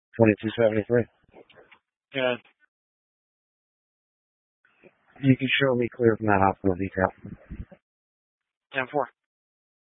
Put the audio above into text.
2273. Yeah. You can show me clear from that hospital detail. 10-4.